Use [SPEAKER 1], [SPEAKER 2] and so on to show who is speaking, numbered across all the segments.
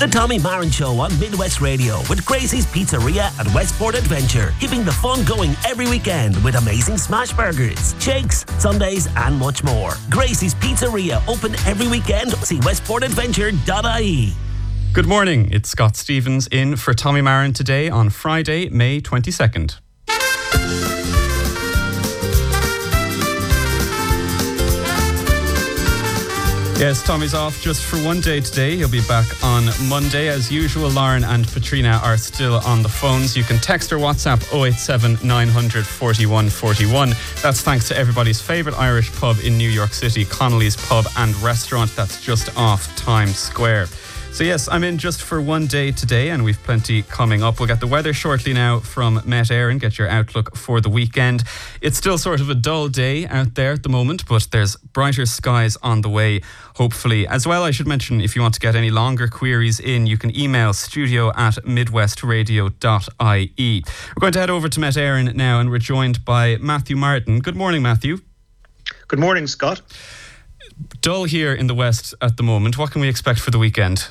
[SPEAKER 1] The Tommy Marin Show on Midwest Radio with Gracie's Pizzeria at Westport Adventure, keeping the fun going every weekend with amazing smash burgers, shakes, sundaes and much more. Gracie's Pizzeria, open every weekend. See westportadventure.ie.
[SPEAKER 2] Good morning, it's Scott Stevens in for Tommy Marin today on Friday, May 22nd. Yes, Tommy's off just for one day today. He'll be back on Monday. As usual, Lauren and Patrina are still on the phones. You can text or WhatsApp 087 900 41 41. That's thanks to everybody's favourite Irish pub in New York City, Connolly's Pub and Restaurant. That's just off Times Square. So yes, I'm in just for one day today and we've plenty coming up. We'll get the weather shortly now from Met Éireann, get your outlook for the weekend. It's still sort of a dull day out there at the moment, but there's brighter skies on the way, hopefully. As well, I should mention, if you want to get any longer queries in, you can email studio@midwestradio.ie. We're going to head over to Met Éireann now and we're joined by Matthew Martin. Good morning, Matthew.
[SPEAKER 3] Good morning, Scott.
[SPEAKER 2] Dull here in the west at the moment. What can we expect for the weekend?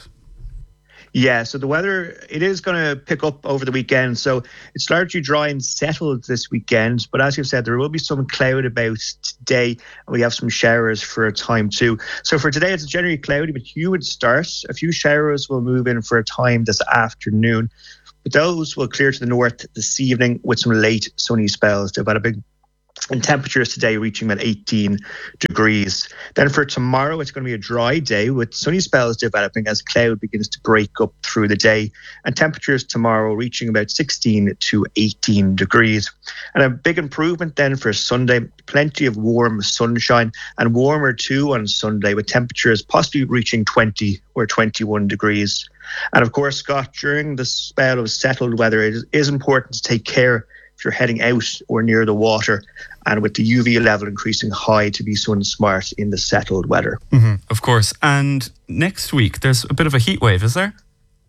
[SPEAKER 3] Yeah, so the weather, it is going to pick up over the weekend. So it's largely dry and settled this weekend. But as you've said, there will be some cloud about today. And we have some showers for a time too. So for today, it's generally cloudy, but humid start. A few showers will move in for a time this afternoon. But those will clear to the north this evening with some late sunny spells, developing. And temperatures today reaching about 18 degrees. Then for tomorrow, it's going to be a dry day with sunny spells developing as cloud begins to break up through the day. And temperatures tomorrow reaching about 16 to 18 degrees. And a big improvement then for Sunday, plenty of warm sunshine and warmer too on Sunday with temperatures possibly reaching 20 or 21 degrees. And of course, Scott, during the spell of settled weather, it is important to take care if you're heading out or near the water, and with the UV level increasing high to be sun smart in the settled weather.
[SPEAKER 2] Mm-hmm, of course. And next week, there's a bit of a heat wave, is there?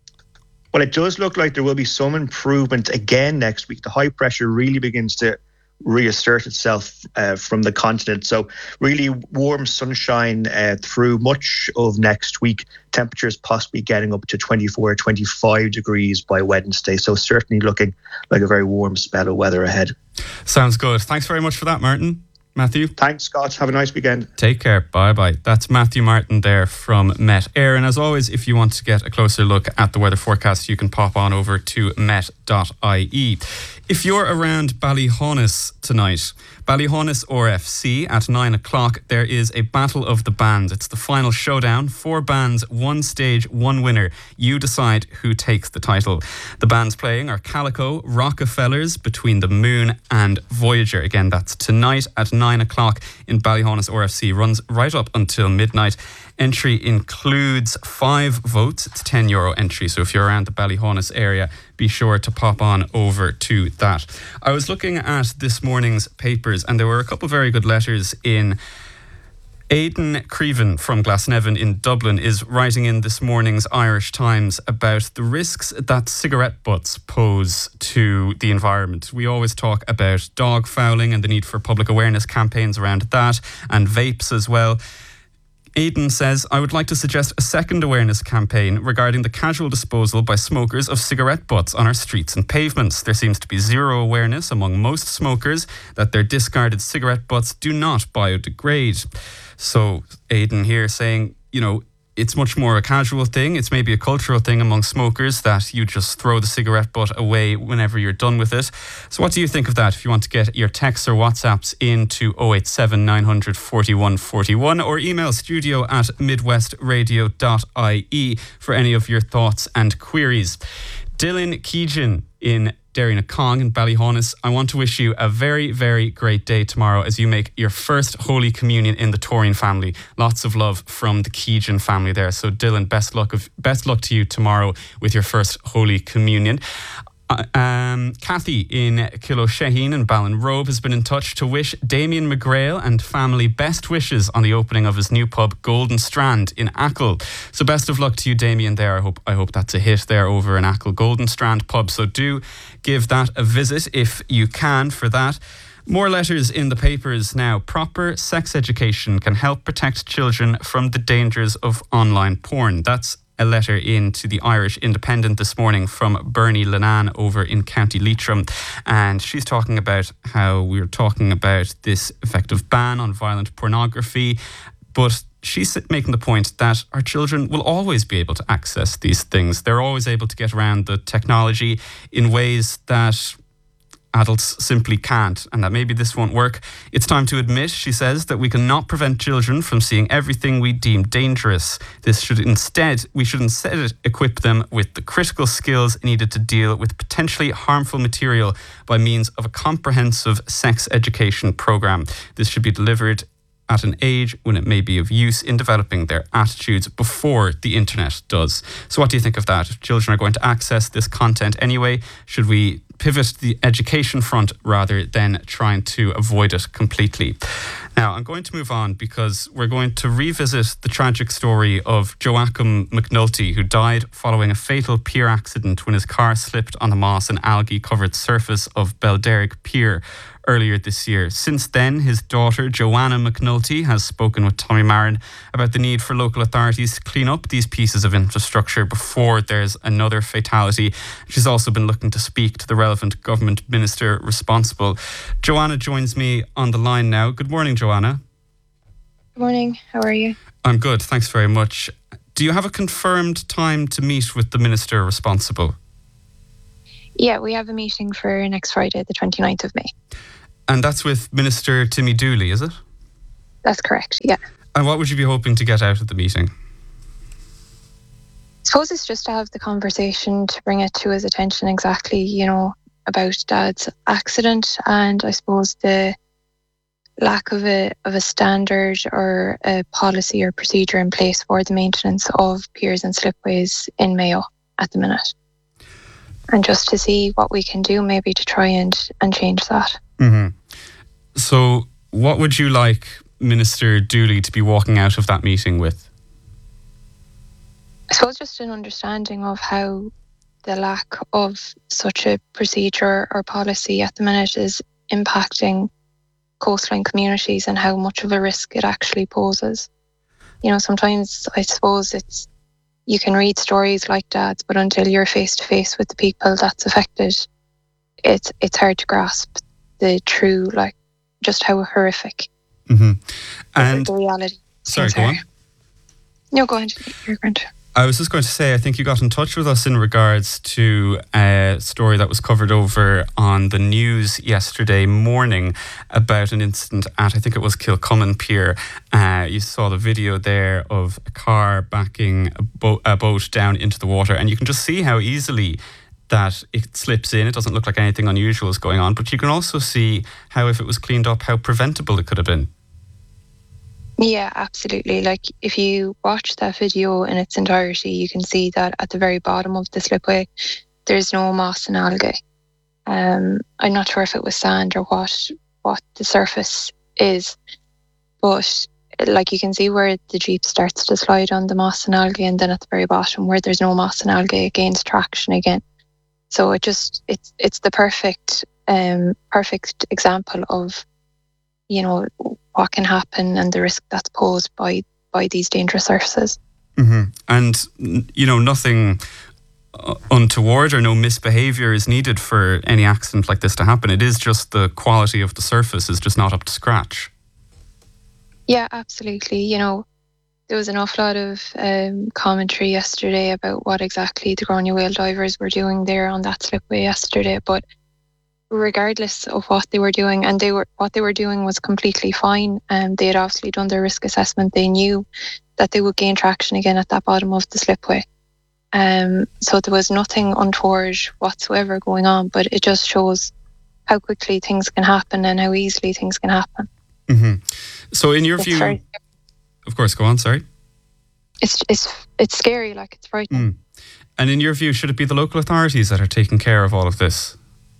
[SPEAKER 3] Well, it does look like there will be some improvement again next week. The high pressure really begins to reassert itself from the continent. So really warm sunshine through much of next week. Temperatures possibly getting up to 24 or 25 degrees by Wednesday. So certainly looking like a very warm spell of weather ahead.
[SPEAKER 2] Sounds good. Thanks very much for that, Matthew.
[SPEAKER 3] Thanks, Scott. Have a nice weekend.
[SPEAKER 2] Take care. Bye-bye. That's Matthew Martin there from Met Éireann. As always, if you want to get a closer look at the weather forecast, you can pop on over to met.ie. If you're around Ballyhaunis tonight, Ballyhaunis RFC at 9 o'clock, there is a Battle of the Bands. It's the final showdown. 4 bands, 1 stage, 1 winner. You decide who takes the title. The bands playing are Calico, Rockefellers, Between the Moon and Voyager. Again, that's tonight at 9 o'clock in Ballyhaunis RFC. Runs right up until midnight. Entry includes 5 votes. It's €10 entry. So if you're around the Ballyhaunis area, be sure to pop on over to that. I was looking at this morning's papers and there were a couple of very good letters in. Aidan Creven from Glasnevin in Dublin is writing in this morning's Irish Times about the risks that cigarette butts pose to the environment. We always talk about dog fouling and the need for public awareness campaigns around that, and vapes as well. Aidan says, I would like to suggest a second awareness campaign regarding the casual disposal by smokers of cigarette butts on our streets and pavements. There seems to be zero awareness among most smokers that their discarded cigarette butts do not biodegrade. So Aidan here saying, it's much more a casual thing. It's maybe a cultural thing among smokers that you just throw the cigarette butt away whenever you're done with it. So what do you think of that? If you want to get your texts or WhatsApps into 087 900 41 41 or email studio@midwestradio.ie for any of your thoughts and queries. Dylan Keegan in Derrynacong in Ballyhaunis, I want to wish you a very, very great day tomorrow as you make your first Holy Communion in the Torrian family. Lots of love from the Keegan family there. So Dylan, best luck to you tomorrow with your first Holy Communion. Kathy in Kiloshehin and Ballinrobe has been in touch to wish Damien McGrail and family best wishes on the opening of his new pub Golden Strand in Achill. So best of luck to you, Damien, there. I hope that's a hit there over in Achill. Golden Strand pub, so do give that a visit if you can for that. More letters in the papers now. Proper sex education can help protect children from the dangers of online porn. That's a letter in to the Irish Independent this morning from Bernie Linan over in County Leitrim, and she's talking about how we're talking about this effective ban on violent pornography, but she's making the point that our children will always be able to access these things. They're always able to get around the technology in ways that adults simply can't, and that maybe this won't work. It's time to admit, she says, that we cannot prevent children from seeing everything we deem dangerous. We should instead equip them with the critical skills needed to deal with potentially harmful material by means of a comprehensive sex education program. This should be delivered at an age when it may be of use in developing their attitudes before the internet does. So what do you think of that? If children are going to access this content anyway, should we pivot to the education front rather than trying to avoid it completely? Now, I'm going to move on because we're going to revisit the tragic story of Joachim McNulty, who died following a fatal pier accident when his car slipped on the moss and algae-covered surface of Belderrick Pier earlier this year. Since then, his daughter, Joanna McNulty, has spoken with Tommy Marin about the need for local authorities to clean up these pieces of infrastructure before there's another fatality. She's also been looking to speak to the relevant government minister responsible. Joanna joins me on the line now. Good morning, Joanna.
[SPEAKER 4] Good morning. How are you?
[SPEAKER 2] I'm good. Thanks very much. Do you have a confirmed time to meet with the minister responsible?
[SPEAKER 4] Yeah, we have a meeting for next Friday, the 29th of May.
[SPEAKER 2] And that's with Minister Timmy Dooley, is it?
[SPEAKER 4] That's correct, yeah.
[SPEAKER 2] And what would you be hoping to get out of the meeting?
[SPEAKER 4] I suppose it's just to have the conversation, to bring it to his attention exactly, about Dad's accident, and I suppose the lack of a standard or a policy or procedure in place for the maintenance of piers and slipways in Mayo at the minute. And just to see what we can do maybe to try and change that.
[SPEAKER 2] Mm-hmm. So what would you like Minister Dooley to be walking out of that meeting with?
[SPEAKER 4] I suppose just an understanding of how the lack of such a procedure or policy at the minute is impacting coastline communities and how much of a risk it actually poses. Sometimes I suppose you can read stories like Dad's, but until you're face to face with the people that's affected, it's hard to grasp the true, just how horrific
[SPEAKER 2] and
[SPEAKER 4] the reality.
[SPEAKER 2] Sorry, go on.
[SPEAKER 4] No, go ahead. You're going to.
[SPEAKER 2] I was just going to say, I think you got in touch with us in regards to a story that was covered over on the news yesterday morning about an incident at, I think it was Kilcummin Pier. You saw the video there of a car backing a boat down into the water, and you can just see how easily that it slips in. It doesn't look like anything unusual is going on, but you can also see how, if it was cleaned up, how preventable it could have been.
[SPEAKER 4] Yeah, absolutely. If you watch that video in its entirety, you can see that at the very bottom of the slipway, there's no moss and algae. I'm not sure if it was sand or what the surface is, but you can see where the Jeep starts to slide on the moss and algae, and then at the very bottom where there's no moss and algae, it gains traction again. So it's the perfect example of what can happen and the risk that's posed by these dangerous surfaces.
[SPEAKER 2] Mm-hmm. And nothing untoward or no misbehaviour is needed for any accident like this to happen. It is just the quality of the surface is just not up to scratch.
[SPEAKER 4] Yeah, absolutely. There was an awful lot of commentary yesterday about what exactly the Gráinne whale divers were doing there on that slipway yesterday, but regardless of what they were doing, and what they were doing was completely fine. They had obviously done their risk assessment. They knew that they would gain traction again at that bottom of the slipway. So there was nothing untoward whatsoever going on, but it just shows how quickly things can happen and how easily things can happen.
[SPEAKER 2] Mm-hmm. So in your view, of course, go on, sorry.
[SPEAKER 4] It's scary, it's frightening.
[SPEAKER 2] And in your view, should it be the local authorities that are taking care of all of this?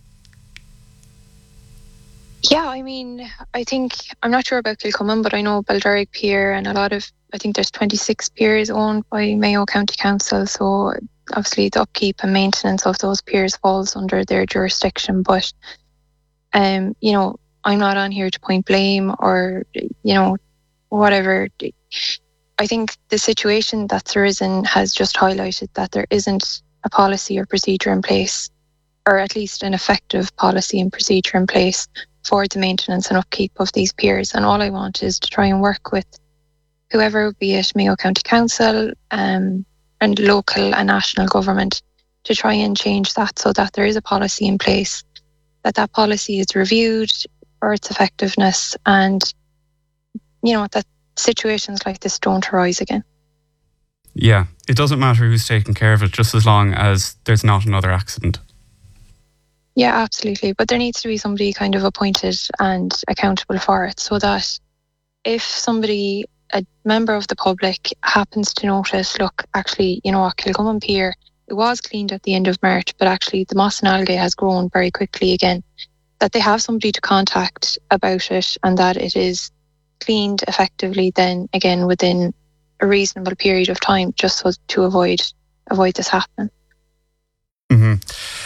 [SPEAKER 4] Yeah, I think, I'm not sure about Kilcummin, but I know Belderrick Pier and I think there's 26 piers owned by Mayo County Council, so obviously the upkeep and maintenance of those piers falls under their jurisdiction, but, I'm not on here to point blame or, whatever. I think the situation that's arisen has just highlighted that there isn't a policy or procedure in place, or at least an effective policy and procedure in place for the maintenance and upkeep of these piers. And all I want is to try and work with whoever, be it Mayo County Council and local and national government, to try and change that so that there is a policy in place, that policy is reviewed for its effectiveness, and that situations like this don't arise again.
[SPEAKER 2] Yeah, it doesn't matter who's taking care of it, just as long as there's not another accident.
[SPEAKER 4] Yeah, absolutely. But there needs to be somebody kind of appointed and accountable for it, so that if somebody, a member of the public, happens to notice, look, actually, Kilgummon Pier, it was cleaned at the end of March, but actually the moss and algae has grown very quickly again, that they have somebody to contact about it, and that it is cleaned effectively then again within a reasonable period of time, just so to avoid this happening.
[SPEAKER 2] Mm-hmm.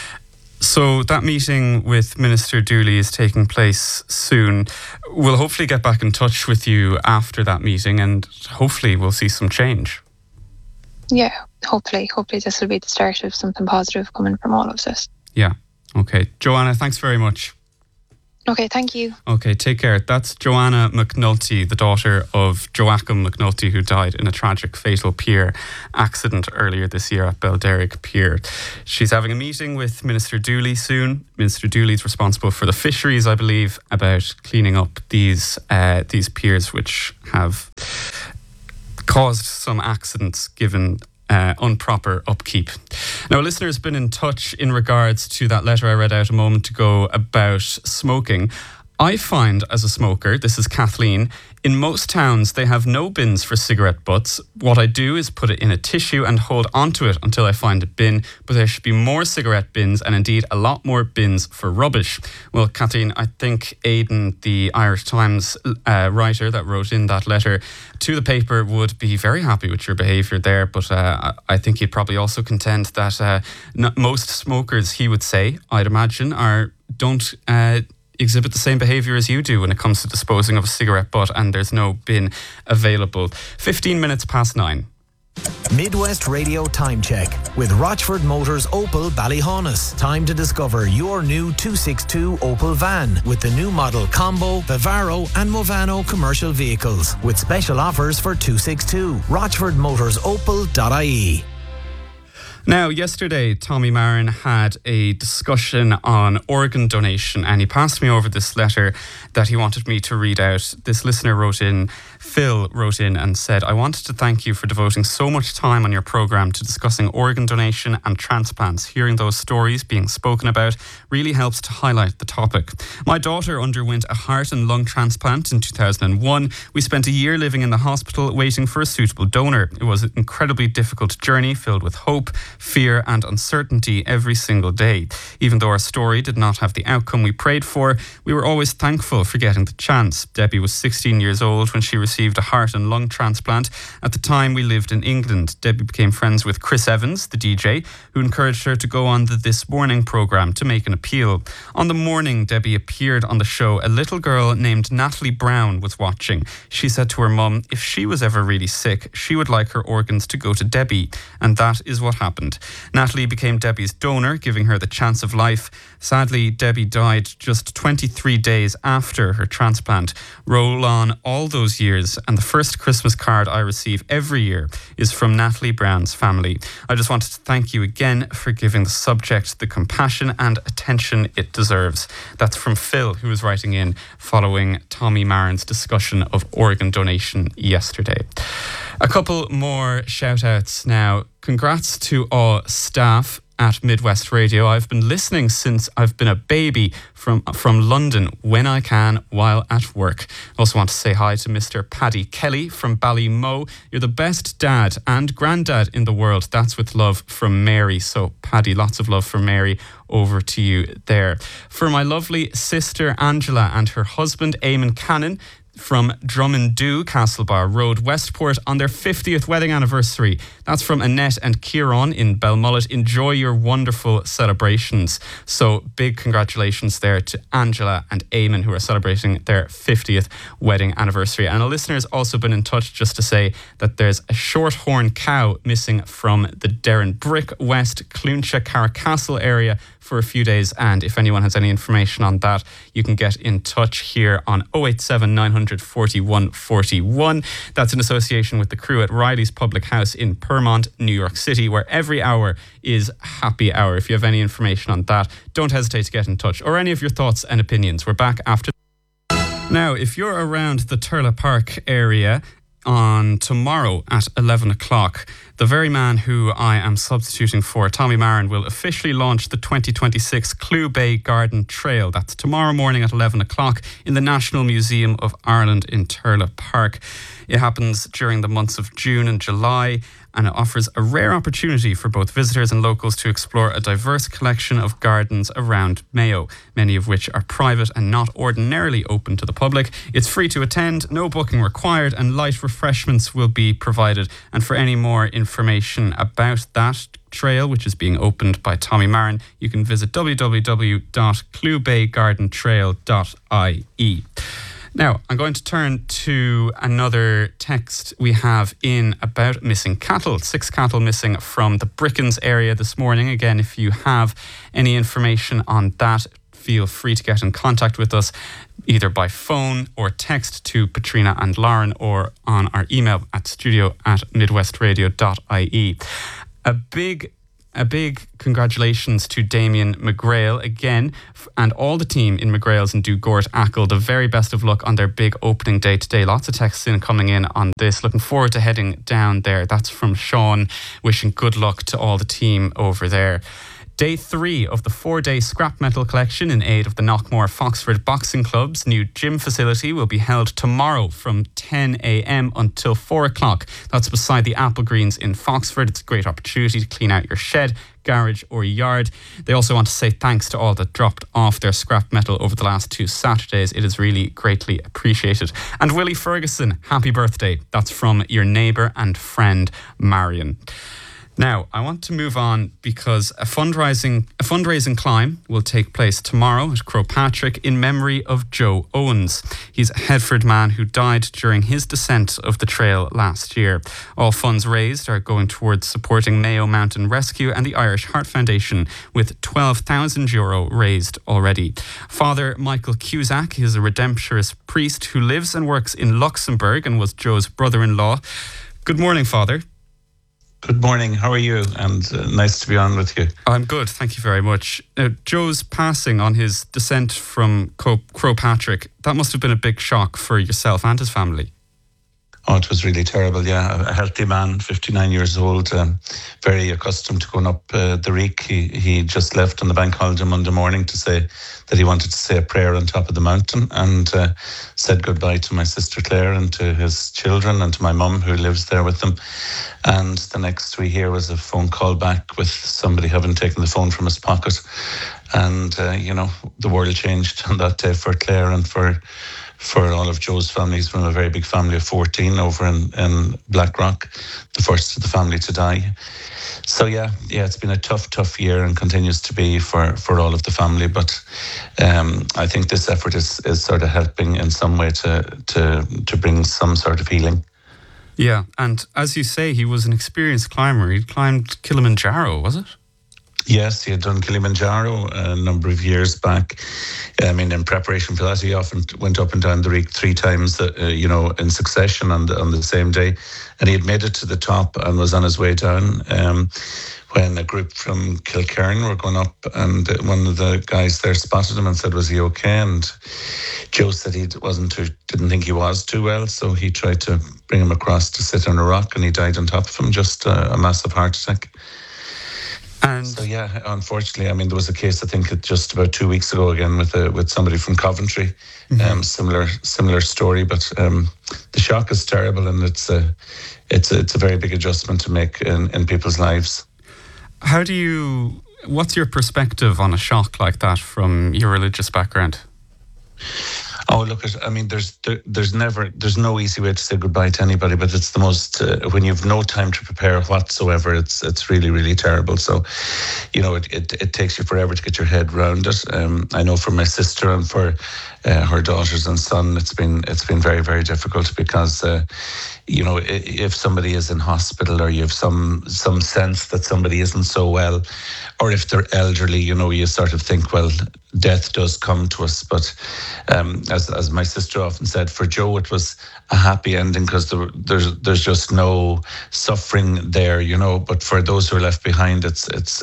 [SPEAKER 2] So that meeting with Minister Dooley is taking place soon. We'll hopefully get back in touch with you after that meeting, and hopefully we'll see some change.
[SPEAKER 4] Yeah, hopefully this will be the start of something positive coming from all of this.
[SPEAKER 2] Yeah. Okay. Joanna, thanks very much.
[SPEAKER 4] Okay, thank you.
[SPEAKER 2] Okay, take care. That's Joanna McNulty, the daughter of Joachim McNulty, who died in a tragic fatal pier accident earlier this year at Belderrick Pier. She's having a meeting with Minister Dooley soon. Minister Dooley's responsible for the fisheries, I believe, about cleaning up these piers which have caused some accidents given improper upkeep. Now, a listener has been in touch in regards to that letter I read out a moment ago about smoking. I find, as a smoker, this is Kathleen, in most towns they have no bins for cigarette butts. What I do is put it in a tissue and hold onto it until I find a bin, but there should be more cigarette bins and indeed a lot more bins for rubbish. Well, Kathleen, I think Aidan, the Irish Times writer that wrote in that letter to the paper, would be very happy with your behaviour there, but I think he'd probably also contend that most smokers, he would say, I'd imagine, don't exhibit the same behaviour as you do when it comes to disposing of a cigarette butt, and there's no bin available. 15 minutes past 9.
[SPEAKER 5] Midwest Radio Time Check with Rochford Motors Opel Ballyhaunis. Time to discover your new 262 Opel van with the new model Combo, Vivaro and Movano commercial vehicles with special offers for 262. RochfordMotorsOpel.ie.
[SPEAKER 2] Now, yesterday, Tommy Marin had a discussion on organ donation, and he passed me over this letter that he wanted me to read out. This listener Phil wrote in and said, I wanted to thank you for devoting so much time on your programme to discussing organ donation and transplants. Hearing those stories being spoken about really helps to highlight the topic. My daughter underwent a heart and lung transplant in 2001. We spent a year living in the hospital waiting for a suitable donor. It was an incredibly difficult journey filled with hope, fear and uncertainty every single day. Even though our story did not have the outcome we prayed for, we were always thankful for getting the chance. Debbie was 16 years old when she received a heart and lung transplant. At the time, we lived in England. Debbie became friends with Chris Evans, the DJ, who encouraged her to go on the This Morning programme to make an appeal. On the morning Debbie appeared on the show, a little girl named Natalie Brown was watching. She said to her mum, if she was ever really sick, she would like her organs to go to Debbie. And that is what happened. Natalie became Debbie's donor, giving her the chance of life. Sadly, Debbie died just 23 days after her transplant. Roll on all those years, and the first Christmas card I receive every year is from Natalie Brown's family. I just wanted to thank you again for giving the subject the compassion and attention it deserves. That's from Phil, who was writing in following Tommy Marin's discussion of organ donation yesterday. A couple more shout outs now. Congrats to all staff at Midwest Radio. I've been listening since I've been a baby from London when I can while at work. I also want to say hi to Mr. Paddy Kelly from Ballymo. You're the best dad and granddad in the world. That's with love from Mary. So Paddy, lots of love from Mary over to you there. For my lovely sister Angela and her husband Eamon Cannon, from Drummondoo Castlebar Road, Westport, on their 50th wedding anniversary. That's from Annette and Kieran in Belmullet. Enjoy your wonderful celebrations. So big congratulations there to Angela and Eamon, who are celebrating their 50th wedding anniversary. And a listener has also been in touch just to say that there's a shorthorn cow missing from the Derren Brick West Cluncha Carracastle area for a few days, and if anyone has any information on that, you can get in touch here on 087 900 41 41. That's in association with the crew at Riley's Public House in Permont, New York City, where every hour is happy hour. If you have any information on that, don't hesitate to get in touch, or any of your thoughts and opinions. We're back after. Now, if you're around the Turlough Park area on tomorrow at 11 o'clock, the very man who I am substituting for, Tommy Marin, will officially launch the 2026 Clew Bay Garden Trail. That's tomorrow morning at 11 o'clock in the National Museum of Ireland in Turlough Park. It happens during the months of June and July, and it offers a rare opportunity for both visitors and locals to explore a diverse collection of gardens around Mayo, many of which are private and not ordinarily open to the public. It's free to attend, no booking required, and light refreshments will be provided. And for any more information about that trail, which is being opened by Tommy Marin, you can visit www.clewbaygardentrail.ie. Now, I'm going to turn to another text we have in about missing cattle. 6 cattle missing from the Brickens area this morning. Again, if you have any information on that, feel free to get in contact with us either by phone or text to Patrina and Lauren, or on our email at studio@midwestradio.ie. A big congratulations to Damien McGrail again, and all the team in McGrail's and Dugort Ackle. The very best of luck on their big opening day today. Lots of texts coming in on this. Looking forward to heading down there. That's from Sean, wishing good luck to all the team over there. Day 3 of the 4-day scrap metal collection in aid of the Knockmore Foxford Boxing Club's new gym facility will be held tomorrow from 10 a.m. until 4 o'clock. That's beside the Apple Greens in Foxford. It's a great opportunity to clean out your shed, garage or yard. They also want to say thanks to all that dropped off their scrap metal over the last 2 Saturdays. It is really greatly appreciated. And Willie Ferguson, happy birthday. That's from your neighbour and friend Marion. Now, I want to move on because a fundraising climb will take place tomorrow at Crowpatrick in memory of Joe Owens. He's a Headford man who died during his descent of the trail last year. All funds raised are going towards supporting Mayo Mountain Rescue and the Irish Heart Foundation, with €12,000 raised already. Father Michael Cusack is a Redemptorist priest who lives and works in Luxembourg and was Joe's brother-in-law. Good morning, Father.
[SPEAKER 6] Good morning. How are you? And nice to be on with you.
[SPEAKER 2] I'm good. Thank you very much. Now, Joe's passing on his descent from Crowpatrick, that must have been a big shock for yourself and his family.
[SPEAKER 6] Oh, it was really terrible, yeah. A healthy man, 59 years old, very accustomed to going up the Reek. He just left on the bank holiday Monday morning to say that he wanted to say a prayer on top of the mountain, and said goodbye to my sister Claire and to his children and to my mum who lives there with them. And the next we hear was a phone call back with somebody having taken the phone from his pocket. And, the world changed on that day for Claire and for all of Joe's families, from a very big family of 14 over in Blackrock, the first of the family to die. So yeah, it's been a tough year and continues to be for all of the family. But I think this effort is sort of helping in some way to bring some sort of healing.
[SPEAKER 2] Yeah, and as you say, he was an experienced climber. He climbed Kilimanjaro, was it?
[SPEAKER 6] Yes, he had done Kilimanjaro a number of years back. I mean, in preparation for that, he often went up and down the Reek 3 times, in succession on the same day. And he had made it to the top and was on his way down when a group from Kilcairn were going up, and one of the guys there spotted him and said, was he okay? And Joe said he didn't think he was too well, so he tried to bring him across to sit on a rock, and he died on top of him, just a massive heart attack. And so yeah, unfortunately, I mean, there was a case I think just about 2 weeks ago again with somebody from Coventry, similar story. But the shock is terrible, and it's a very big adjustment to make in people's lives. What's your perspective on a shock like that from your religious background? Oh, look! I mean, there's no easy way to say goodbye to anybody, but it's the most when you've no time to prepare whatsoever. It's really, really terrible. So, it takes you forever to get your head around it. I know for my sister and for her daughters and son, it's been very, very difficult because if somebody is in hospital or you have some sense that somebody isn't so well, or if they're elderly, you sort of think, well, death does come to us. But as my sister often said, for Joe it was a happy ending because there's just no suffering there, But for those who are left behind, it's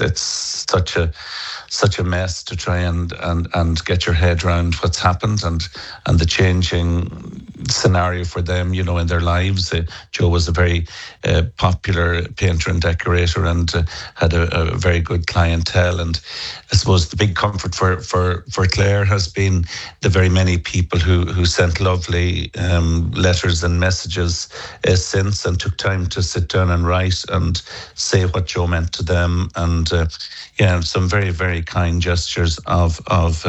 [SPEAKER 6] such a mess to try and get your head around what's happened and the changing scenario for them, in their lives. Joe was a very popular painter and decorator and had a very good clientele. And I suppose the big comfort for Claire has been the very many people who sent lovely letters and messages since and took time to sit down and write and say what Joe meant to them. And some very, very kind gestures of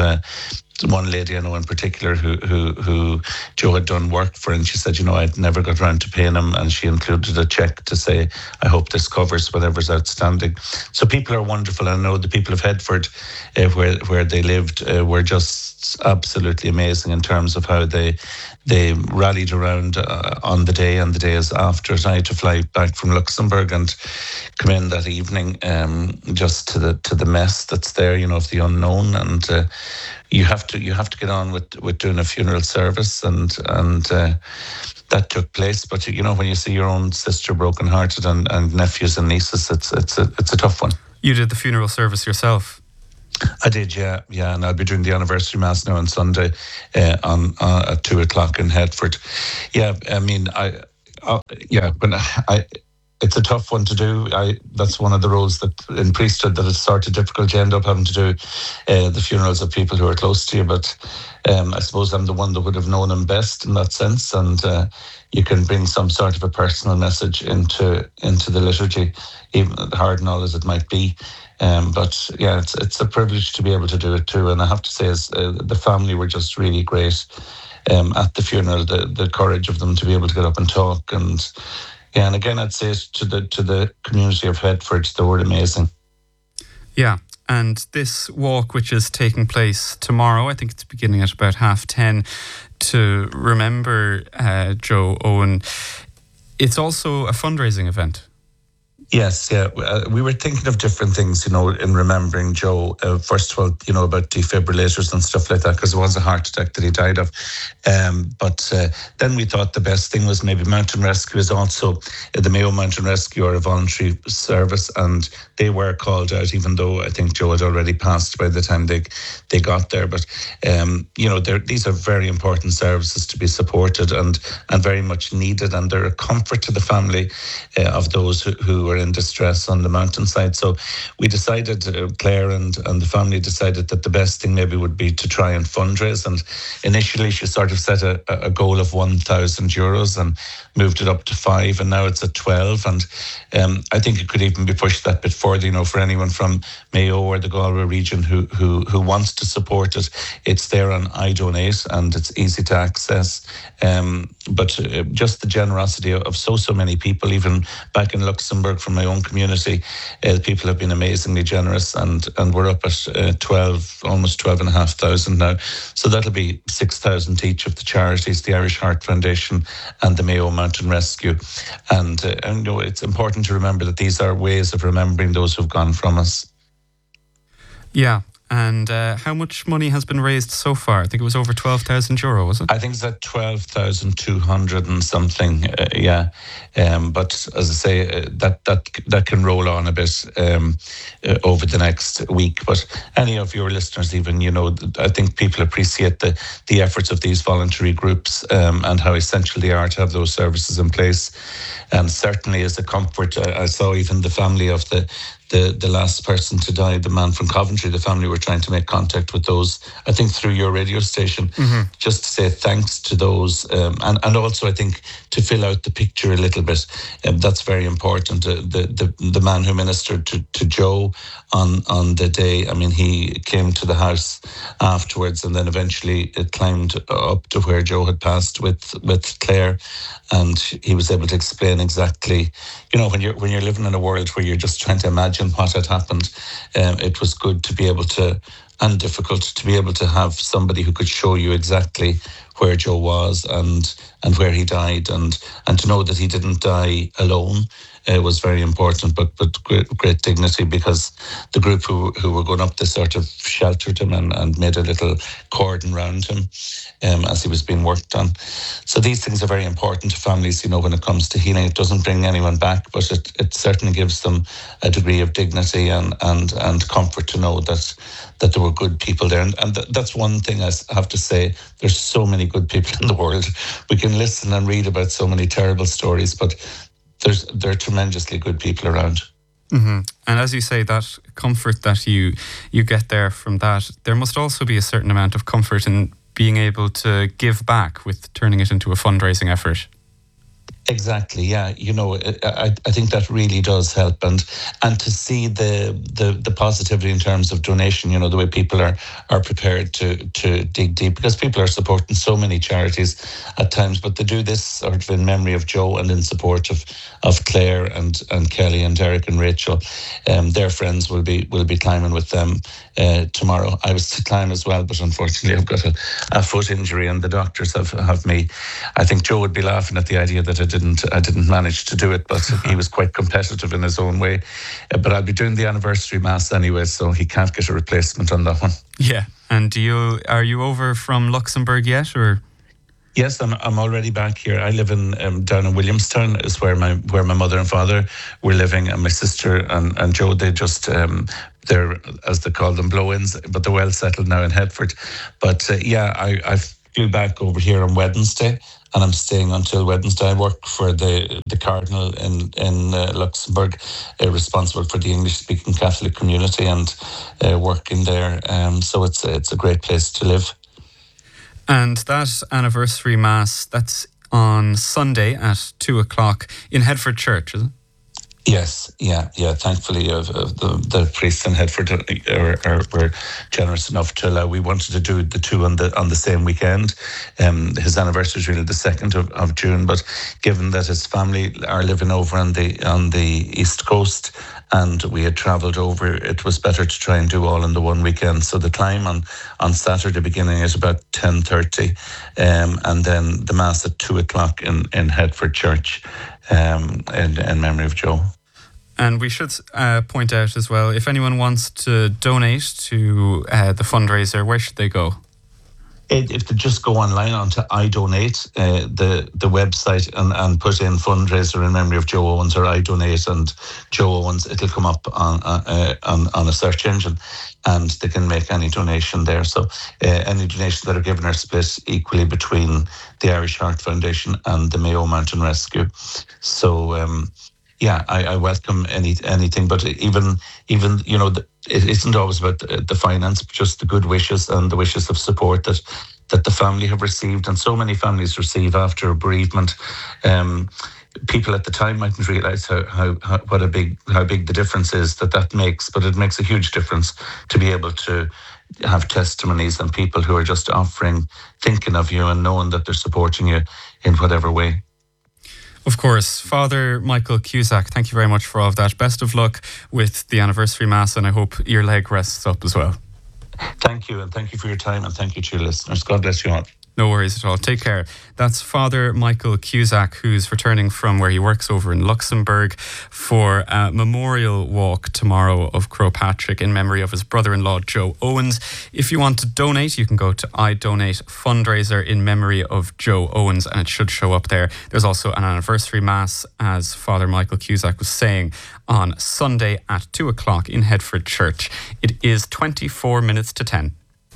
[SPEAKER 6] one lady I know in particular who Joe had done work for, and she said, I'd never got around to paying him, and she included a cheque to say, I hope this covers whatever's outstanding. So people are wonderful. I know the people of Headford, where they lived, were just absolutely amazing in terms of how they rallied around on the day and the days after. I had to fly back from Luxembourg and come in that evening just to the mess that's there, of the unknown. And you have to get on with doing a funeral service, and that took place. But when you see your own sister brokenhearted and nephews and nieces, it's a tough one.
[SPEAKER 2] You did the funeral service yourself?
[SPEAKER 6] I did, yeah, and I'll be doing the anniversary mass now on Sunday at 2:00 in Headford. Yeah, I mean, it's a tough one to do. That's one of the roles that in priesthood that it's sort of difficult. You end up having to do the funerals of people who are close to you. But I suppose I'm the one that would have known him best in that sense, and you can bring some sort of a personal message into the liturgy, even hard and all as it might be. But yeah, it's a privilege to be able to do it too. And I have to say, the family were just really great at the funeral. The courage of them to be able to get up and talk, and again, I'd say to the community of Headford, they were amazing.
[SPEAKER 2] Yeah, and this walk, which is taking place tomorrow, I think it's beginning at about 10:30 to remember Joe Owen. It's also a fundraising event.
[SPEAKER 6] Yes, yeah. We were thinking of different things, in remembering Joe. First of all, about defibrillators and stuff like that, because it was a heart attack that he died of. But then we thought the best thing was maybe Mountain Rescue is also, the Mayo Mountain Rescue are a voluntary service, and they were called out, even though I think Joe had already passed by the time they got there. But, these are very important services to be supported and very much needed, and they're a comfort to the family of those who were in distress on the mountainside. So we decided, Claire and the family decided that the best thing maybe would be to try and fundraise. And initially she sort of set a goal of €1,000 and moved it up to 5, and now it's at 12. And I think it could even be pushed that bit further, for anyone from Mayo or the Galway region who wants to support it. It's there on iDonate and it's easy to access. But just the generosity of so many people, even back in Luxembourg from my own community, people have been amazingly generous, and we're up at 12, almost 12,500 now. So that'll be 6,000 each of the charities, the Irish Heart Foundation and the Mayo Mountain Rescue. And it's important to remember that these are ways of remembering those who've gone from us. Yeah.
[SPEAKER 2] And how much money has been raised so far? I think it was over €12,000, was it?
[SPEAKER 6] I think it's at 12,200 and something, yeah. But as I say, that can roll on a bit over the next week. But any of your listeners even, I think people appreciate the efforts of these voluntary groups and how essential they are to have those services in place. And certainly as a comfort, I saw even the family of the the last person to die, the man from Coventry, the family were trying to make contact with those, I think through your radio station, just to say thanks to those. And also, I think, to fill out the picture a little bit. That's very important. The man who ministered to Joe on the day, I mean, he came to the house afterwards, and then eventually it climbed up to where Joe had passed with Claire, and he was able to explain exactly, when you're living in a world where you're just trying to imagine what had happened, it was good to be able to, and difficult to be able to have somebody who could show you exactly where Joe was and where he died, and to know that he didn't die alone. It was very important, but great dignity, because the group who were going up, they sort of sheltered him and made a little cordon round him as he was being worked on. So these things are very important to families, when it comes to healing. It doesn't bring anyone back, but it certainly gives them a degree of dignity and comfort to know that there were good people there. And that's one thing I have to say. There's so many good people in the world. We can listen and read about so many terrible stories, but there are tremendously good people around.
[SPEAKER 2] Mm-hmm. And as you say, that comfort that you get there from that, there must also be a certain amount of comfort in being able to give back with turning it into a fundraising effort.
[SPEAKER 6] Exactly, yeah. I think that really does help, and to see the positivity in terms of donation. The way people are prepared to dig deep, because people are supporting so many charities at times, but they do this sort of in memory of Joe and in support of Claire and Kelly and Derek and Rachel. Their friends will be climbing with them tomorrow. I was to climb as well, but unfortunately I've got a foot injury, and the doctors have me. I think Joe would be laughing at the idea that I didn't manage to do it, but he was quite competitive in his own way. But I'll be doing the anniversary mass anyway, so he can't get a replacement on that one.
[SPEAKER 2] Yeah, and are you over from Luxembourg yet, or?
[SPEAKER 6] Yes, I'm already back here. I live in down in Williamstown, is where my mother and father were living, and my sister and Joe. They just they're, as they call them, blow-ins, but they're well settled now in Headford. But I flew back over here on Wednesday, and I'm staying until Wednesday. I work for the Cardinal in Luxembourg, responsible for the English-speaking Catholic community, and working there. So it's a great place to live.
[SPEAKER 2] And that anniversary mass, that's on Sunday at 2:00 in Headford Church, is it?
[SPEAKER 6] Yes, yeah. Thankfully, the priests in Headford were generous enough to allow. We wanted to do the two on the same weekend. His anniversary is really the 2nd of June, but given that his family are living over on the East Coast, and we had travelled over, it was better to try and do all in the one weekend. So the climb on Saturday beginning at about 10:30, and then the mass at 2:00 in Headford Church, in memory of Joe.
[SPEAKER 2] And we should point out as well, if anyone wants to donate to the fundraiser, where should they go?
[SPEAKER 6] If they just go online onto iDonate, the website, and put in fundraiser in memory of Joe Owens or iDonate and Joe Owens, it'll come up on a search engine, and they can make any donation there. So any donations that are given are split equally between the Irish Heart Foundation and the Mayo Mountain Rescue. So I welcome anything, but even it isn't always about the finance, but just the good wishes and the wishes of support that the family have received, and so many families receive after a bereavement. People at the time mightn't realise how big the difference is that makes, but it makes a huge difference to be able to have testimonies and people who are just offering, thinking of you and knowing that they're supporting you in whatever way.
[SPEAKER 2] Of course. Father Michael Cusack, thank you very much for all of that. Best of luck with the anniversary mass, and I hope your leg rests up as well.
[SPEAKER 6] Thank you, and thank you for your time, and thank you to your listeners. God bless you all.
[SPEAKER 2] No worries at all. Take care. That's Father Michael Cusack, who's returning from where he works over in Luxembourg for a memorial walk tomorrow of Croagh Patrick in memory of his brother-in-law, Joe Owens. If you want to donate, you can go to iDonate fundraiser in memory of Joe Owens, and it should show up there. There's also an anniversary mass, as Father Michael Cusack was saying, on Sunday at 2:00 in Headford Church. It is 24 minutes to 10.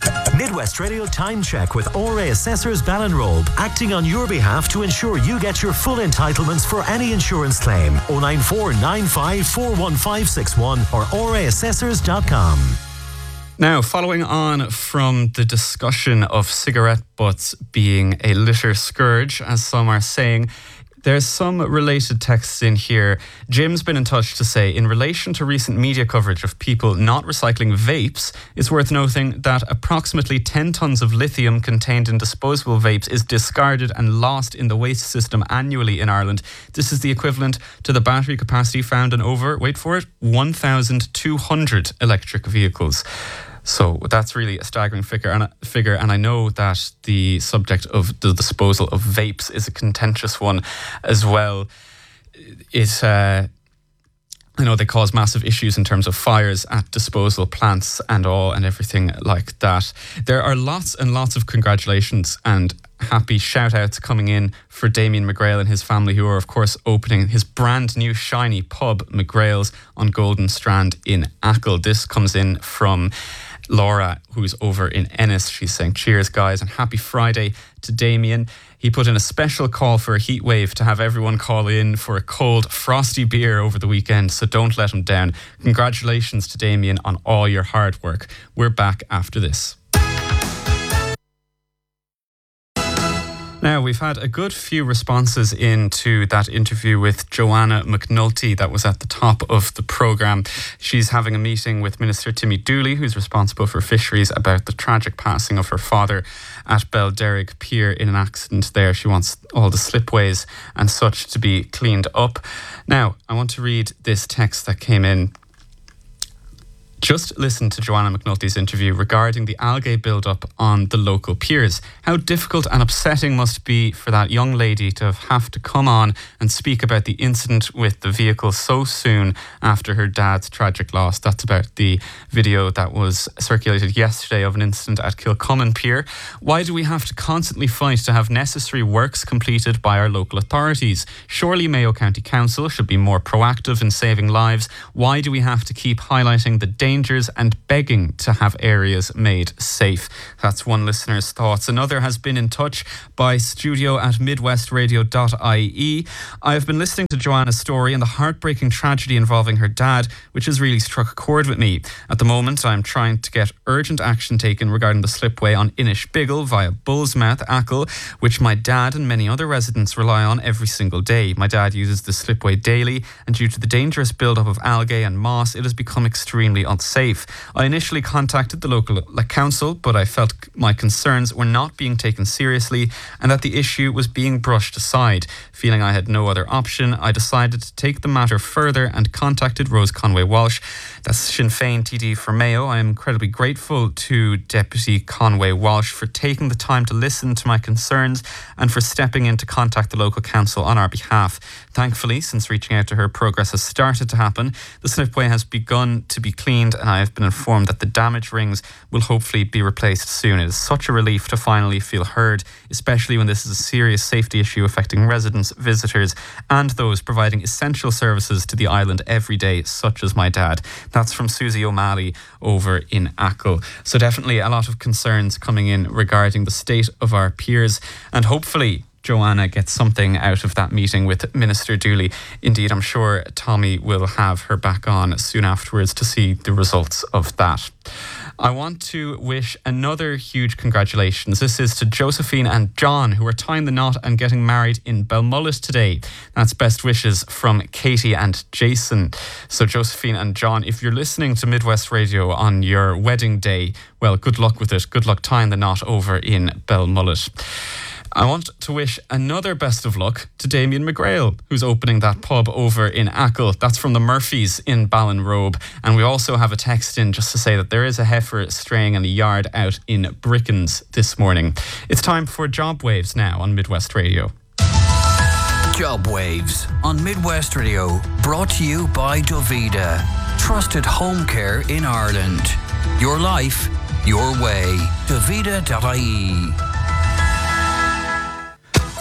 [SPEAKER 7] Midwest Radio Time Check with ORA Assessors Ballinrobe, acting on your behalf to ensure you get your full entitlements for any insurance claim. 094 95 41561 or oraassessors.com.
[SPEAKER 2] Now, following on from the discussion of cigarette butts being a litter scourge, as some are saying, there's some related texts in here. Jim's been in touch to say, in relation to recent media coverage of people not recycling vapes, it's worth noting that approximately 10 tonnes of lithium contained in disposable vapes is discarded and lost in the waste system annually in Ireland. This is the equivalent to the battery capacity found in over, wait for it, 1,200 electric vehicles. So that's really a staggering figure, and I know that the subject of the disposal of vapes is a contentious one as well. I know they cause massive issues in terms of fires at disposal plants and everything like that. There are lots and lots of congratulations and happy shout outs coming in for Damien McGrail and his family, who are of course opening his brand new shiny pub, McGrail's, on Golden Strand in Achill. This comes in from Laura, who's over in Ennis. She's saying, cheers guys and happy Friday to Damien. He put in a special call for a heat wave to have everyone call in for a cold, frosty beer over the weekend, so don't let him down. Congratulations to Damien on all your hard work. We're back after this. Now, we've had a good few responses into that interview with Joanna McNulty that was at the top of the programme. She's having a meeting with Minister Timmy Dooley, who's responsible for fisheries, about the tragic passing of her father at Belderrig Pier in an accident there. She wants all the slipways and such to be cleaned up. Now, I want to read this text that came in. Just listen to Joanna McNulty's interview regarding the algae build-up on the local piers. How difficult and upsetting must it be for that young lady to have to come on and speak about the incident with the vehicle so soon after her dad's tragic loss. That's about the video that was circulated yesterday of an incident at Kilcummin Pier. Why do we have to constantly fight to have necessary works completed by our local authorities? Surely Mayo County Council should be more proactive in saving lives. Why do we have to keep highlighting the dangers and begging to have areas made safe? That's one listener's thoughts. Another has been in touch by studio@midwestradio.ie. I've been listening to Joanna's story and the heartbreaking tragedy involving her dad, which has really struck a chord with me. At the moment, I'm trying to get urgent action taken regarding the slipway on Inishbiggle via Bullsmouth, Achill, which my dad and many other residents rely on every single day. My dad uses the slipway daily, and due to the dangerous build-up of algae and moss, it has become extremely unsafe. I initially contacted the local council, but I felt my concerns were not being taken seriously and that the issue was being brushed aside. Feeling I had no other option, I decided to take the matter further and contacted Rose Conway Walsh. That's Sinn Féin TD for Mayo. I am incredibly grateful to Deputy Conway Walsh for taking the time to listen to my concerns and for stepping in to contact the local council on our behalf. Thankfully, since reaching out to her, progress has started to happen. The slipway has begun to be cleaned and I have been informed that the damaged rings will hopefully be replaced soon. It is such a relief to finally feel heard, especially when this is a serious safety issue affecting residents, visitors and those providing essential services to the island every day, such as my dad. That's from Susie O'Malley over in Achill. So definitely a lot of concerns coming in regarding the state of our piers, and hopefully Joanna gets something out of that meeting with Minister Dooley. Indeed, I'm sure Tommy will have her back on soon afterwards to see the results of that. I want to wish another huge congratulations. This is to Josephine and John, who are tying the knot and getting married in Belmullet today. That's best wishes from Katie and Jason. So Josephine and John, if you're listening to Midwest Radio on your wedding day, well, good luck with it. Good luck tying the knot over in Belmullet. I want to wish another best of luck to Damien McGrail, who's opening that pub over in Achill. That's from the Murphys in Ballinrobe. And we also have a text in just to say that there is a heifer straying in the yard out in Brickens this morning. It's time for Job Waves now on Midwest Radio.
[SPEAKER 8] Job Waves on Midwest Radio, brought to you by Dovida, trusted home care in Ireland. Your life, your way. Dovida.ie.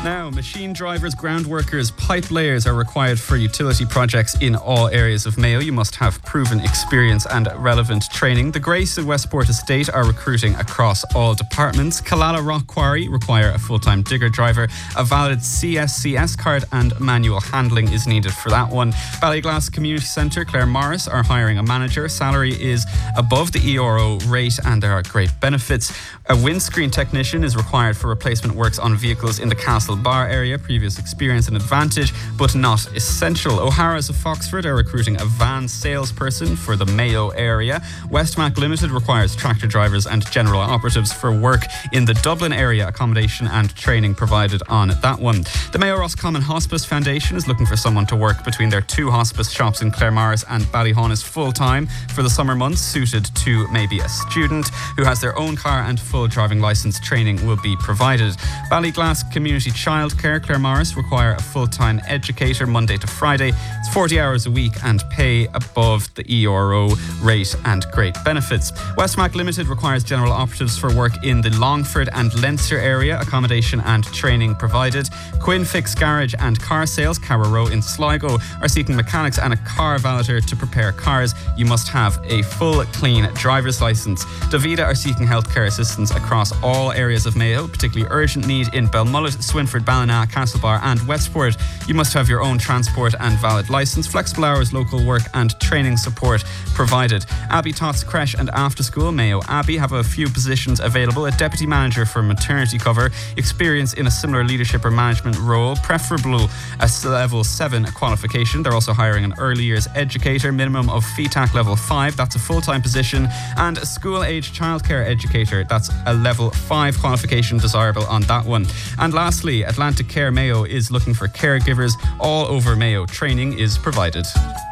[SPEAKER 2] Now, machine drivers, ground workers, pipe layers are required for utility projects in all areas of Mayo. You must have proven experience and relevant training. The Grace and Westport Estate are recruiting across all departments. Killala Rock Quarry require a full-time digger driver. A valid CSCS card and manual handling is needed for that one. Ballyglass Community Centre, Claire Morris are hiring a manager. Salary is above the ERO rate and there are great benefits. A windscreen technician is required for replacement works on vehicles in the Castle Bar area. Previous experience an advantage, but not essential. O'Hara's of Foxford are recruiting a van salesperson for the Mayo area. Westmac Limited requires tractor drivers and general operatives for work in the Dublin area. Accommodation and training provided on that one. The Mayo Roscommon Hospice Foundation is looking for someone to work between their 2 hospice shops in Claremorris and Ballyhonus full-time for the summer months, suited to maybe a student who has their own car and full driving licence. Training will be provided. Ballyglass Community Childcare, Claremorris require a full-time educator Monday to Friday. It's 40 hours a week and pay above the ERO rate and great benefits. Westmac Limited requires general operatives for work in the Longford and Leinster area. Accommodation and training provided. Quinn Fix Garage and Car Sales, Carrow Row in Sligo, are seeking mechanics and a car validator to prepare cars. You must have a full clean driver's licence. Davida are seeking healthcare assistance across all areas of Mayo, particularly urgent need in Belmullet, Swinford, Ballina, Castlebar and Westport. You must have your own transport and valid licence. Flexible hours, local work and training support provided. Abbey Tots Creche and After School, Mayo Abbey, have a few positions available. A deputy manager for maternity cover, experience in a similar leadership or management role, preferable a level 7 qualification. They're also hiring an early years educator, minimum of FETAC level 5, that's a full-time position, and a school-age childcare educator, that's a level 5 qualification desirable on that one. And lastly, Atlantic Care Mayo is looking for caregivers all over Mayo. Training is provided.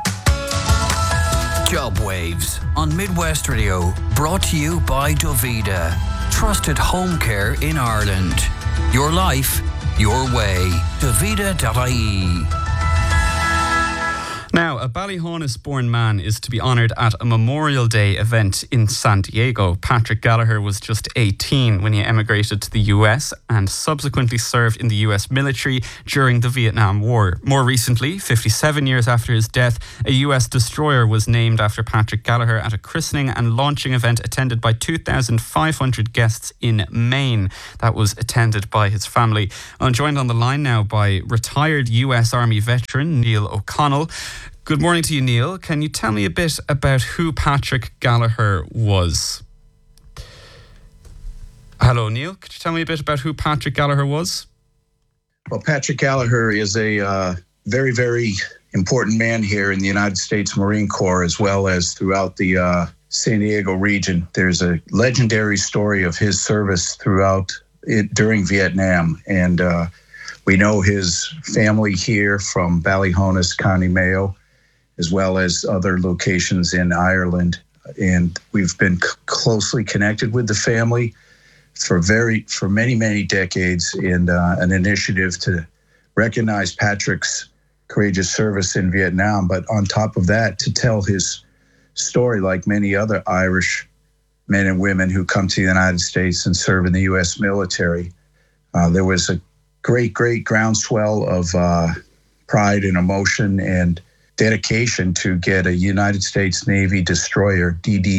[SPEAKER 8] Job Waves on Midwest Radio, brought to you by Dovida. Trusted home care in Ireland. Your life, your way. Dovida.ie.
[SPEAKER 2] Now, a Ballyhonus-born man is to be honoured at a Memorial Day event in San Diego. Patrick Gallagher was just 18 when he emigrated to the US and subsequently served in the US military during the Vietnam War. More recently, 57 years after his death, a US destroyer was named after Patrick Gallagher at a christening and launching event attended by 2,500 guests in Maine. That was attended by his family. I'm joined on the line now by retired US Army veteran Neil O'Connell. Good morning to you, Neil. Can you tell me a bit about who Patrick Gallagher was? Hello, Neil. Could you tell me a bit about who Patrick Gallagher was?
[SPEAKER 9] Well, Patrick Gallagher is a very, very important man here in the United States Marine Corps, as well as throughout the San Diego region. There's a legendary story of his service throughout it during Vietnam, and we know his family here from Ballyhonus, County Mayo, as well as other locations in Ireland. And we've been closely connected with the family for many, many decades, and an initiative to recognize Patrick's courageous service in Vietnam. But on top of that, to tell his story like many other Irish men and women who come to the United States and serve in the U.S. military. There was a great groundswell of pride and emotion and dedication to get a United States Navy destroyer,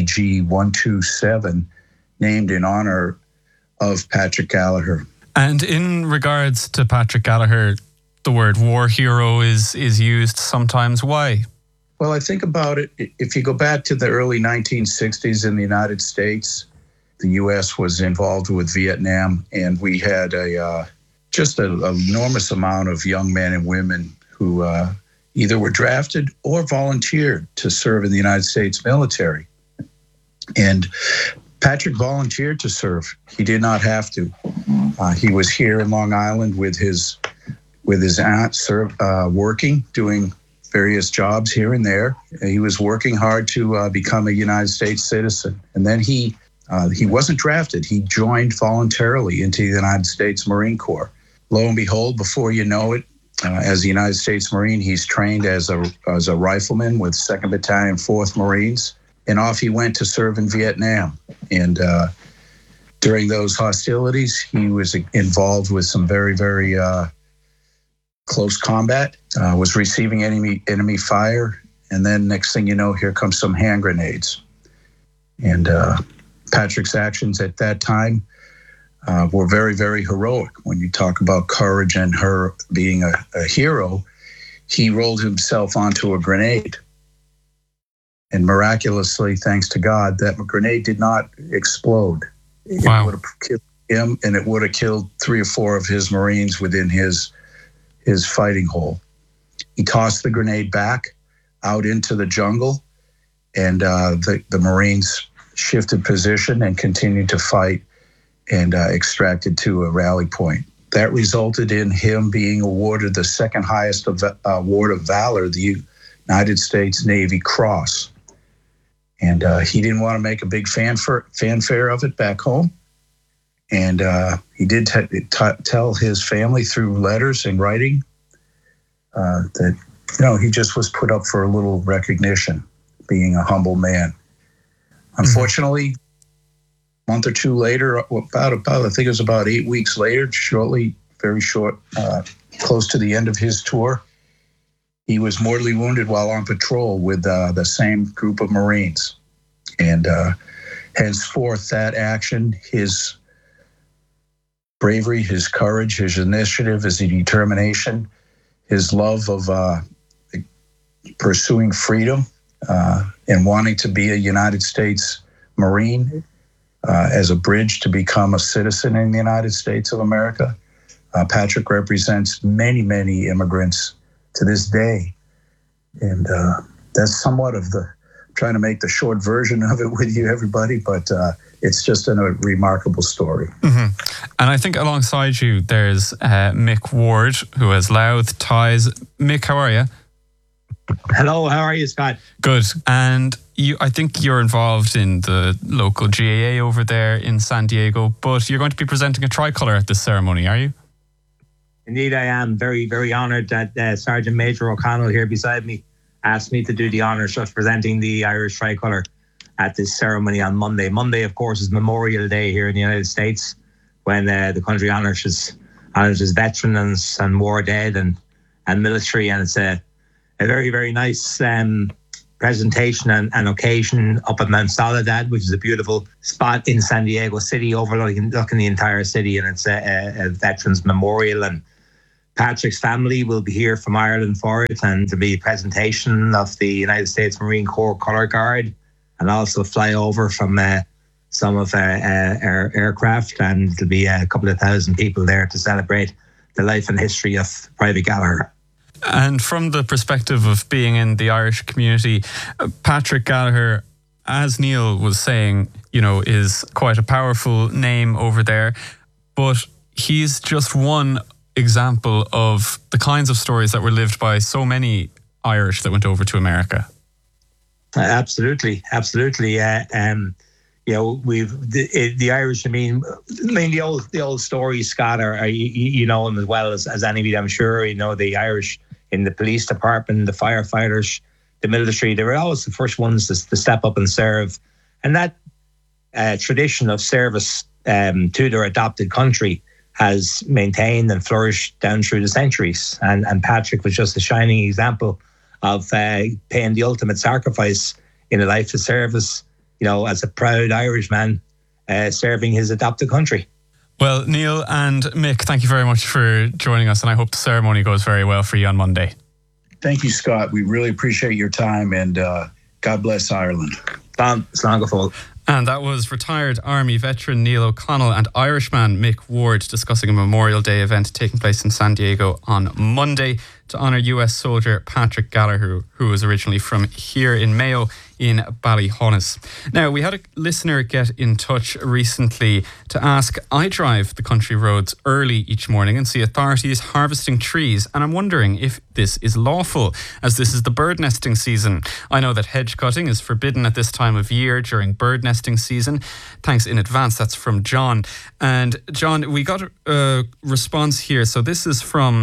[SPEAKER 9] DDG-127, named in honor of Patrick Gallagher.
[SPEAKER 2] And in regards to Patrick Gallagher, the word war hero is used sometimes. Why?
[SPEAKER 9] Well, I think about it, if you go back to the early 1960s in the United States, the U.S. was involved with Vietnam, and we had just an enormous amount of young men and women who either were drafted or volunteered to serve in the United States military. And Patrick volunteered to serve. He did not have to. He was here in Long Island with his aunt, working, doing various jobs here and there. He was working hard to become a United States citizen. And then he wasn't drafted. He joined voluntarily into the United States Marine Corps. Lo and behold, before you know it, as a United States Marine, he's trained as a rifleman with 2nd Battalion, 4th Marines, and off he went to serve in Vietnam. And During those hostilities, he was involved with some very, very close combat, was receiving enemy fire. And then next thing you know, here comes some hand grenades. And Patrick's actions at that time were very, very heroic. When you talk about courage and her being a hero, he rolled himself onto a grenade. And miraculously, thanks to God, that grenade did not explode.
[SPEAKER 2] Wow.
[SPEAKER 9] It would have killed him, and it would have killed 3 or 4 of his Marines within his fighting hole. He tossed the grenade back out into the jungle, and the Marines shifted position and continued to fight and extracted to a rally point. That resulted in him being awarded the second highest award of valor, the United States Navy Cross. And he didn't want to make a big fanfare of it back home. And he did tell his family through letters and writing that, he just was put up for a little recognition, being a humble man. Unfortunately, a month or two later, about I think it was about 8 weeks later, very short, close to the end of his tour, he was mortally wounded while on patrol with the same group of Marines. And henceforth, that action, his bravery, his courage, his initiative, his determination, his love of pursuing freedom and wanting to be a United States Marine as a bridge to become a citizen in the United States of America. Patrick represents many, many immigrants to this day. And that's somewhat of trying to make the short version of it with you, everybody, but it's just a remarkable story.
[SPEAKER 2] Mm-hmm. And I think alongside you, there's Mick Ward, who has Louth ties. Mick, how are you?
[SPEAKER 10] Hello, how are you, Scott?
[SPEAKER 2] Good. And I think you're involved in the local GAA over there in San Diego, but you're going to be presenting a tricolour at this ceremony, are you?
[SPEAKER 10] Indeed, I am. Very, very honoured that Sergeant Major O'Connell here beside me asked me to do the honours of presenting the Irish tricolour at this ceremony on Monday. Monday, of course, is Memorial Day here in the United States, when the country honours its veterans and war dead and military, and it's a very, very nice presentation and occasion up at Mount Soledad, which is a beautiful spot in San Diego City, overlooking the entire city, and it's a veterans memorial. And Patrick's family will be here from Ireland for it, and there'll be a presentation of the United States Marine Corps Colour Guard, and also fly over from some of our aircraft, and there'll be a couple of thousand people there to celebrate the life and history of Private Gallagher.
[SPEAKER 2] And from the perspective of being in the Irish community, Patrick Gallagher, as Neil was saying, is quite a powerful name over there, but he's just one example of the kinds of stories that were lived by so many Irish that went over to America.
[SPEAKER 10] Absolutely. We've the Irish. I mean, the old stories, Scott, are you know them as well as anybody, I'm sure. The Irish in the police department, the firefighters, the military. They were always the first ones to step up and serve, and that tradition of service to their adopted country has maintained and flourished down through the centuries. And Patrick was just a shining example of paying the ultimate sacrifice in a life of service, as a proud Irishman serving his adopted country.
[SPEAKER 2] Well, Neil and Mick, thank you very much for joining us, and I hope the ceremony goes very well for you on Monday.
[SPEAKER 9] Thank you, Scott. We really appreciate your time, and God bless Ireland.
[SPEAKER 10] Slán.
[SPEAKER 2] And that was retired Army veteran Neil O'Connell and Irishman Mick Ward discussing a Memorial Day event taking place in San Diego on Monday to honour US soldier Patrick Gallagher, who was originally from here in Mayo in Ballyhonus. Now, we had a listener get in touch recently to ask, I drive the country roads early each morning and see authorities harvesting trees, and I'm wondering if this is lawful, as this is the bird nesting season. I know that hedge cutting is forbidden at this time of year during bird nesting season. Thanks in advance. That's from John. And John, we got a response here. So this is from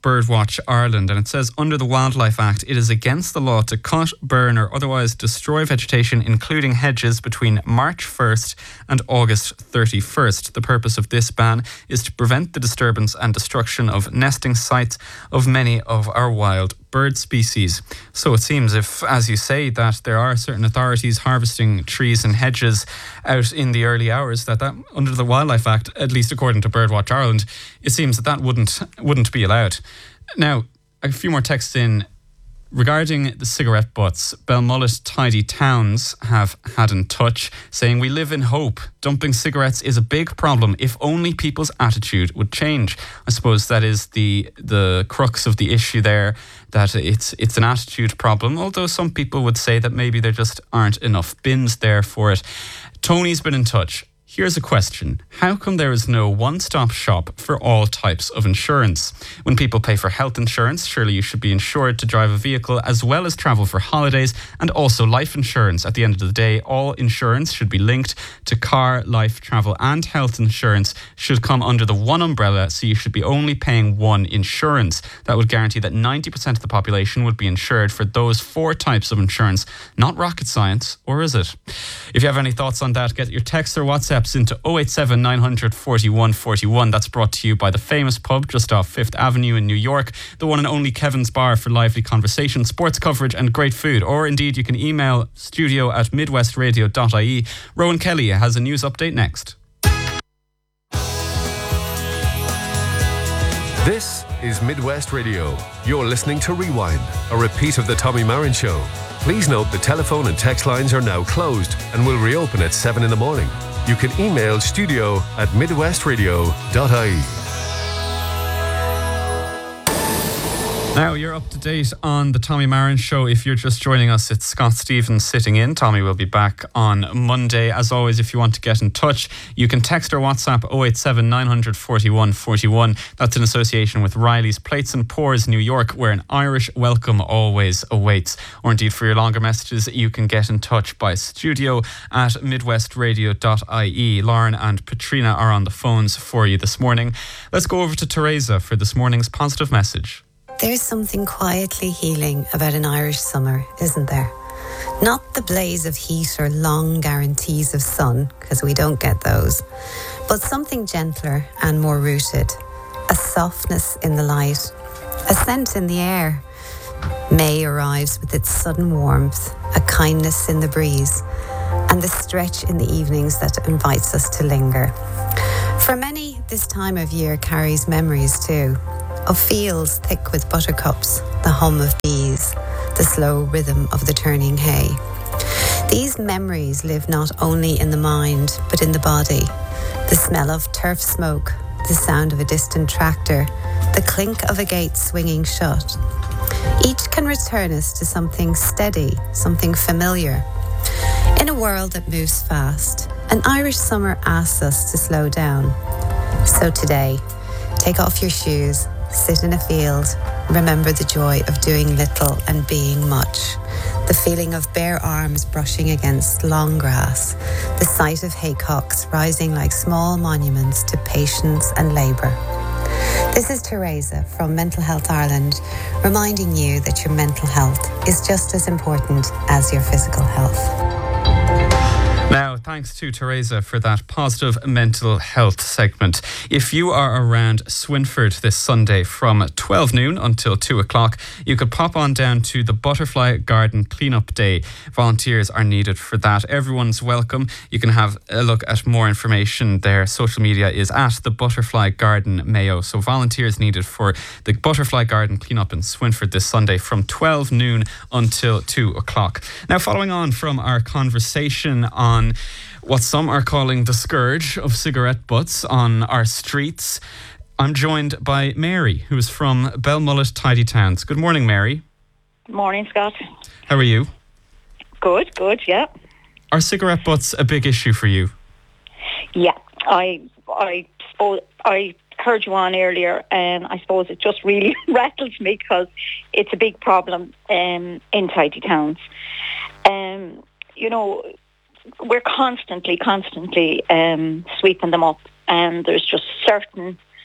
[SPEAKER 2] Birdwatch Ireland, and it says under the Wildlife Act, it is against the law to cut, burn or otherwise destroy vegetation, including hedges, between March 1st and August 31st. The purpose of this ban is to prevent the disturbance and destruction of nesting sites of many of our wild bird species. So it seems, if, as you say, that there are certain authorities harvesting trees and hedges out in the early hours, that under the Wildlife Act, at least according to Birdwatch Ireland, it seems that wouldn't be allowed. Now, a few more texts in. Regarding the cigarette butts, Belmullet Tidy Towns have had in touch saying, we live in hope. Dumping cigarettes is a big problem if only people's attitude would change. I suppose that is the crux of the issue there, that it's an attitude problem, although some people would say that maybe there just aren't enough bins there for it. Tony's been in touch. Here's a question. How come there is no one-stop shop for all types of insurance? When people pay for health insurance, surely you should be insured to drive a vehicle as well as travel for holidays, and also life insurance. At the end of the day, all insurance should be linked to car, life, travel and health insurance should come under the one umbrella, so you should be only paying one insurance. That would guarantee that 90% of the population would be insured for those 4 types of insurance. Not rocket science, or is it? If you have any thoughts on that, get your text or WhatsApp into 087 900 41 41. That's brought to you by the famous pub just off 5th Avenue in New York, the one and only Kevin's Bar, for lively conversation, sports coverage and great food. Or indeed, you can email studio@midwestradio.ie. Rowan Kelly has a news update next.
[SPEAKER 11] This is Midwest Radio. You're listening to Rewind, a repeat of the Tommy Marin Show. Please note the telephone and text lines are now closed and will reopen at 7 in the morning. You can email studio@midwestradio.ie.
[SPEAKER 2] Now you're up to date on the Tommy Marin Show. If you're just joining us, it's Scott Stevens sitting in. Tommy will be back on Monday. As always, if you want to get in touch, you can text or WhatsApp 087 900 41 41. That's in association with Riley's Plates and Pours New York, where an Irish welcome always awaits. Or indeed, for your longer messages, you can get in touch by studio@midwestradio.ie. Lauren and Patrina are on the phones for you this morning. Let's go over to Teresa for this morning's positive message.
[SPEAKER 12] There's something quietly healing about an Irish summer, isn't there? Not the blaze of heat or long guarantees of sun, because we don't get those, but something gentler and more rooted. A softness in the light, a scent in the air. May arrives with its sudden warmth, a kindness in the breeze, and the stretch in the evenings that invites us to linger. For many, this time of year carries memories too, of fields thick with buttercups, the hum of bees, the slow rhythm of the turning hay. These memories live not only in the mind, but in the body. The smell of turf smoke, the sound of a distant tractor, the clink of a gate swinging shut. Each can return us to something steady, something familiar. In a world that moves fast, an Irish summer asks us to slow down. So today, take off your shoes, sit in a field, remember the joy of doing little and being much. The feeling of bare arms brushing against long grass. The sight of haycocks rising like small monuments to patience and labour. This is Teresa from Mental Health Ireland, reminding you that your mental health is just as important as your physical health.
[SPEAKER 2] Now, thanks to Teresa for that positive mental health segment. If you are around Swinford this Sunday from 12 noon until 2 o'clock, you could pop on down to the Butterfly Garden Cleanup Day. Volunteers are needed for that. Everyone's welcome. You can have a look at more information there. Social media is at the Butterfly Garden Mayo. So volunteers needed for the Butterfly Garden Cleanup in Swinford this Sunday from 12 noon until 2 o'clock. Now, following on from our conversation on what some are calling the scourge of cigarette butts on our streets, I'm joined by Mary, who is from Belmullet Tidy Towns. Good morning, Mary.
[SPEAKER 13] Good morning, Scott.
[SPEAKER 2] How are you?
[SPEAKER 13] Good, yeah.
[SPEAKER 2] Are cigarette butts a big issue for you?
[SPEAKER 13] Yeah, I suppose I heard you on earlier, and I suppose it just really rattled me because it's a big problem in tidy towns. You know, we're constantly sweeping them up, and there's just certain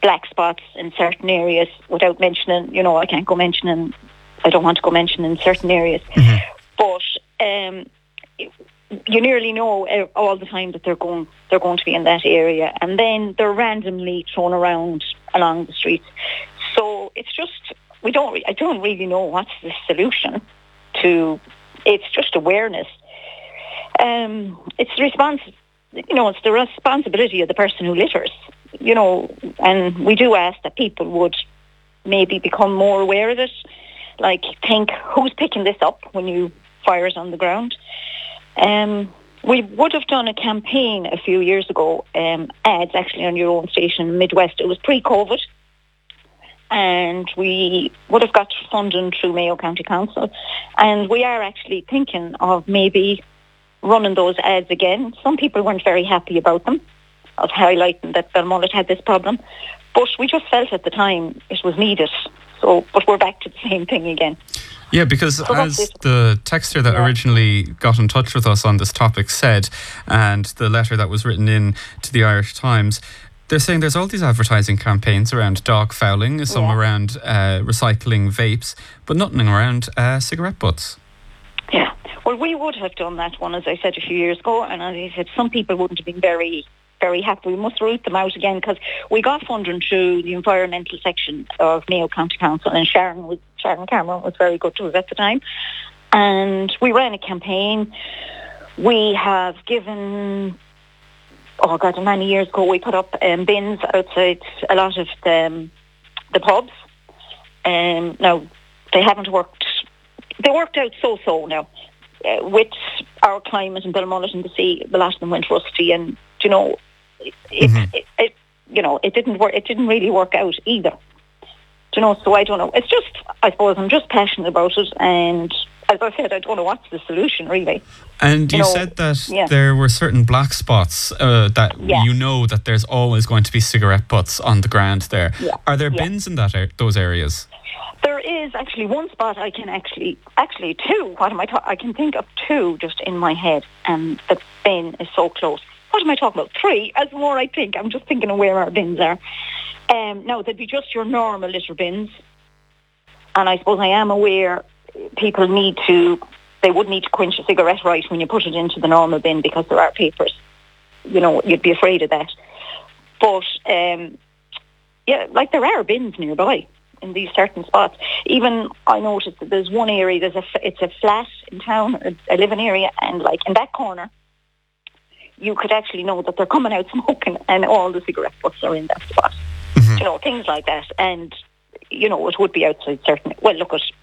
[SPEAKER 13] black spots in certain areas without mentioning, I can't go mentioning, I don't want to go mentioning certain areas. Mm-hmm. But you nearly know all the time that they're going to be in that area, and then they're randomly thrown around along the streets. So it's just, I don't really know what's the solution to, it's just awareness. It's the responsibility of the person who litters, and we do ask that people would maybe become more aware of it, like think who's picking this up when you fire it on the ground. We would have done a campaign a few years ago, ads actually on your own station in Midwest. It was pre-COVID, and we would have got funding through Mayo County Council, and we are actually thinking of maybe running those ads again. Some people weren't very happy about them, of highlighting that Belmullet had this problem, but we just felt at the time it was needed. So, but we're back to the same thing again.
[SPEAKER 2] Yeah, because as the texter that originally got in touch with us on this topic said, and the letter that was written in to the Irish Times, they're saying there's all these advertising campaigns around dog fouling, some around recycling vapes, but nothing around cigarette butts. Yeah,
[SPEAKER 13] well, we would have done that one, as I said, a few years ago, and as I said, some people wouldn't have been very happy. We must root them out again, because we got funding through the environmental section of Mayo County Council, and Sharon Cameron was very good to us at the time, and we ran a campaign. We have given, many years ago, we put up bins outside a lot of the pubs. Now, they haven't worked. They worked out so now. With our climate in Belmullet and the sea, a lot of them went rusty, and it didn't work. It didn't really work out either. So I don't know. It's just, I suppose, I'm just passionate about it, and as I said, I don't know what's the solution really.
[SPEAKER 2] And you said that there were certain black spots that there's always going to be cigarette butts on the ground there. Yeah. Are there bins in those areas?
[SPEAKER 13] There is actually one spot. I can actually two. What am I talking? I can think of two just in my head, and the bin is so close. What am I talking about? Three. As more I think, I'm just thinking of where our bins are. No, they'd be just your normal litter bins, and I suppose I am aware people would need to quench a cigarette right when you put it into the normal bin, because there are papers. You'd be afraid of that. But there are bins nearby in these certain spots. Even I noticed that there's one area, it's a flat in town, a living area, and like in that corner, you could actually know that they're coming out smoking, and all the cigarette butts are in that spot. Mm-hmm. Things like that. And, it would be outside certain... Well, look,